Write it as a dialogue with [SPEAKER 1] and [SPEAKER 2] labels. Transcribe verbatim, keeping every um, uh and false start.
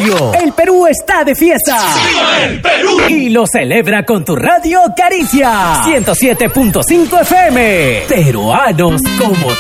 [SPEAKER 1] aniversario. El Perú está de fiesta.
[SPEAKER 2] ¡Viva el Perú!
[SPEAKER 1] Y lo celebra con tu radio Caricia ciento siete punto cinco F M. Peruanos como